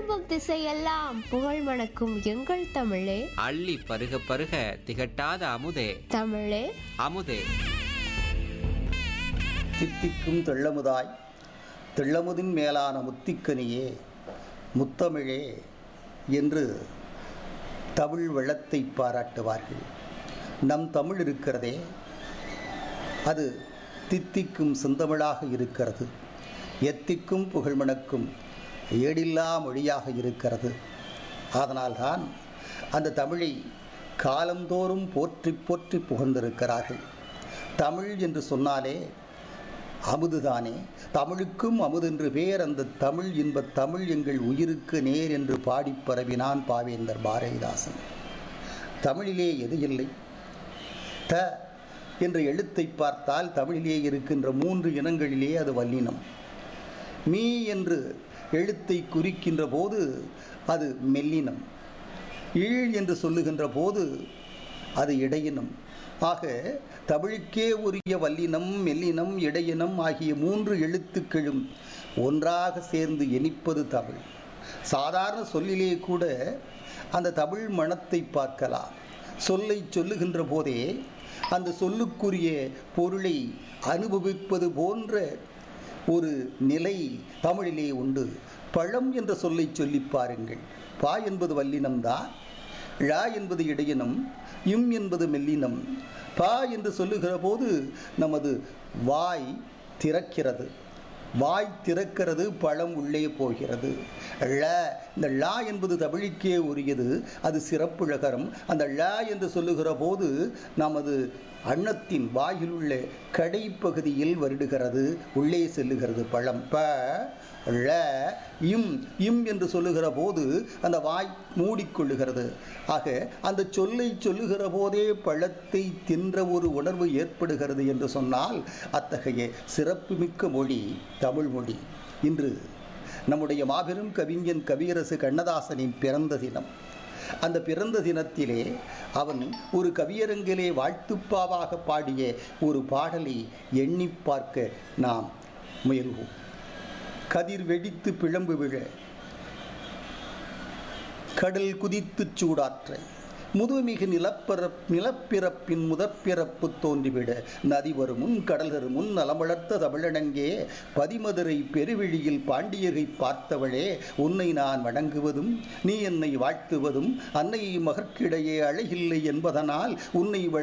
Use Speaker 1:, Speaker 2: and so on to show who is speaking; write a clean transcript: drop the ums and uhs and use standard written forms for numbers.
Speaker 1: திரும்பும் திசையெல்லாம் புகழ் மணக்கும் எங்கள் தமிழே,
Speaker 2: அள்ளி பருக பருக திகட்டாத அமுதே,
Speaker 1: தமிழே
Speaker 2: அமுதே.
Speaker 3: தித்திக்கும் தெள்ளமுதாய் தெள்ளமுதின் மேலான முத்திக்கனியே, முத்தமிழே என்று தமிழ் வளத்தை பாராட்டுவார்கள். நம் தமிழ் இருக்கிறதே, அது தித்திக்கும் செந்தமிழாக இருக்கிறது. எத்திக்கும் புகழ்மணக்கும் ஏடில்லா மொழியாக இருக்கிறது. அதனால்தான் அந்த தமிழை காலந்தோறும் போற்றி போற்றி புகழ்ந்திருக்கிறார்கள். தமிழ் என்று சொன்னாலே அமுதுதானே, தமிழுக்கும் அமுதென்று பேர். அந்த தமிழ் இன்பத் தமிழ் எங்கள் உயிருக்கு நேர் என்று பாடி பரவினான் பாவேந்தர் பாரதிதாசன். தமிழிலே எது இல்லை? த என்ற எழுத்தை பார்த்தால் தமிழிலே இருக்கின்ற 3 இனங்களிலே அது வல்லினம். மீ என்று எழுத்தை குறிக்கின்ற போது அது மெல்லினம். ஈழ் என்று சொல்லுகின்ற போது அது இடையினம். ஆக தமிழுக்கே உரிய வல்லினம், மெல்லினம், இடையினம் ஆகிய 3 எழுத்துக்களும் ஒன்றாக சேர்ந்து இனிப்பது தமிழ். சாதாரண சொல்லிலே கூட அந்த தமிழ் மணத்தை பார்க்கலாம். சொல்லை சொல்லுகின்ற போதே அந்த சொல்லுக்குரிய பொருளை அனுபவிப்பது போன்ற ஒரு நிலை தமிழிலே உண்டு. பழம் என்ற சொல்லை சொல்லி பாருங்கள். பா என்பது வல்லினம்தான், ழ என்பது இடையினம், இம் என்பது மெல்லினம். பா என்று சொல்லுகிற போது நமது வாய் திறக்கிறது. வாய் திறக்கிறது, பழம் உள்ளே போகிறது. ழ, இந்த ழ என்பது தமிழுக்கே உரியது, அது சிறப்புழகரம். அந்த ழ என்று சொல்லுகிற போது நமது அன்னத்தின் வாயில் உள்ள கடைப்பகுதியில் வருடுகிறது, உள்ளே செல்லுகிறது பழம். ப ழ இம், இம் என்று சொல்லுகிற போது அந்த வாய் மூடிக்கொள்ளுகிறது. ஆக அந்த சொல்லை சொல்லுகிற போதே பழத்தை தின்ற ஒரு உணர்வு ஏற்படுகிறது என்று சொன்னால் அத்தகைய சிறப்புமிக்க மொழி தமிழ் மொழி. இன்று நம்முடைய மாபெரும் கவிஞன் கவியரசு கண்ணதாசனின் பிறந்த தினம். அந்த பிறந்த தினத்திலே அவன் ஒரு கவியரங்கிலே வாழ்த்துப்பாவாக பாடிய ஒரு பாடலை எண்ணி பார்க்க நாம் முயல்வோம். கதிர் வெடித்து பிழம்பு விழ, கடல் குதித்து சூடாற்ற, முதுமிகு நிலப்பிறப்பின் முதற்பிறப்பு தோன்றிவிட, நதி வருமுன் கடல் தருமுன் நலமளர்த்த தமிழனங்கே, பதிமதுரை பெருவெளியில் பாண்டியரை பார்த்தவளே, உன்னை நான் வணங்குவதும் நீ என்னை வாழ்த்துவதும் அன்னை மகற்கிடையே அழகில்லை என்பதனால் உன்னை